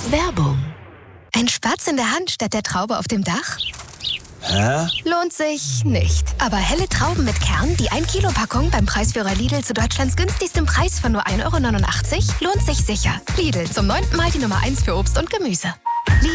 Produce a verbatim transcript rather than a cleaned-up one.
Werbung. Ein Spatz in der Hand statt der Traube auf dem Dach? Hä? Lohnt sich nicht. Aber helle Trauben mit Kern, die ein Kilo Packung beim Preisführer Lidl zu Deutschlands günstigstem Preis von nur ein Euro neunundachtzig, lohnt sich sicher. Lidl, zum neunten Mal die Nummer eins für Obst und Gemüse.